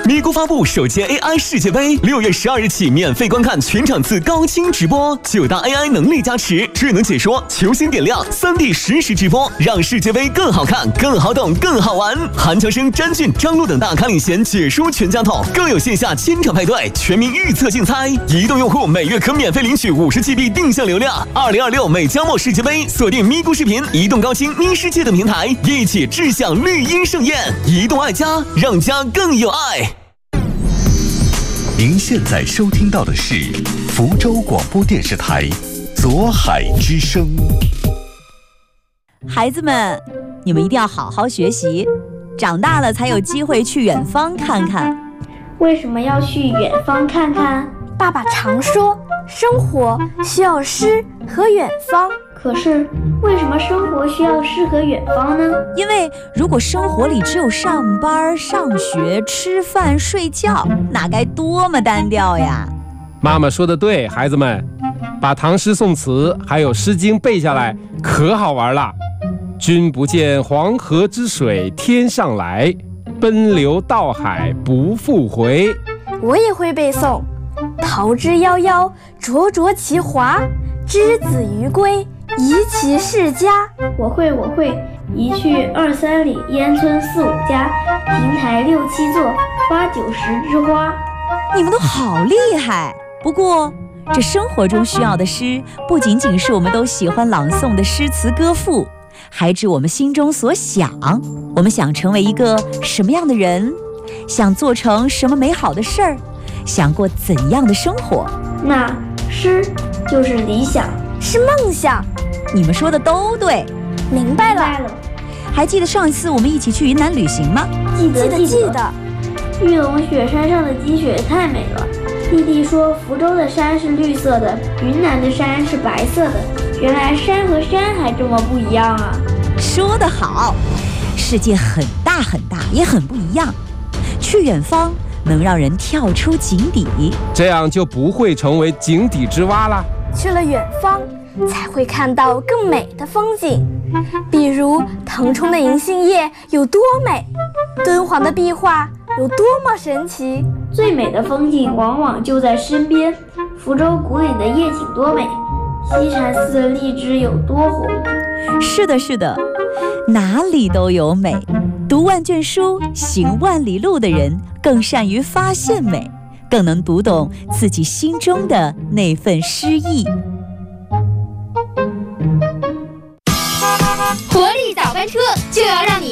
咪咕发布首届 AI 世界杯，6月12日起免费观看全场次高清直播，9大 AI 能力加持，智能解说，球星点亮，3D 实时直播，让世界杯更好看、更好懂、更好玩。韩乔生、詹俊、张璐等大咖领衔解说全家桶，更有线下千场派对、全民预测竞猜。移动用户每月可免费领取50GB 定向流量。2026美加墨世界杯，锁定咪咕视频、移动高清咪世界等平台，一起志向绿茵盛宴。移动爱家，让家更有爱。 您现在收听到的是福州广播电视台左海之声。 孩子们，你们一定要好好学习，长大了才有机会去远方看看。 为什么要去远方看看？ 爸爸常说，生活需要诗和远方。 可是，为什么生活需要诗和远方呢？ 因为如果生活里只有上班、上学、吃饭、睡觉，那该多么单调呀！ 妈妈说的对，孩子们，把唐诗宋词还有诗经背下来，可好玩了。君不见黄河之水天上来，奔流到海不复回。 我也会背诵：桃之夭夭，灼灼其华，之子于归，宜其室家。 我会，一去2、3里，烟村4、5家，亭台6、7座，8、9、10枝花。 你们都好厉害！不过，这生活中需要的诗，不仅仅是我们都喜欢朗诵的诗词歌赋，还指我们心中所想。我们想成为一个什么样的人？想做成什么美好的事儿？想过怎样的生活？ 那诗就是理想， 是梦想。 你们说的都对， 明白了。 还记得上一次我们一起去云南旅行吗？ 记得。 玉龙雪山上的积雪太美了。弟弟说福州的山是绿色的，云南的山是白色的。原来山和山还这么不一样啊！ 说得好，世界很大很大，也很不一样。去远方能让人跳出井底， 这样就不会成为井底之蛙啦。 去了远方，才会看到更美的风景，比如腾冲的银杏叶有多美，敦煌的壁画有多么神奇。 最美的风景往往就在身边。福州古岭的夜景多美，西禅寺的荔枝有多红。 是的，哪里都有美。读万卷书，行万里路的人，更善于发现美，更能读懂自己心中的那份诗意。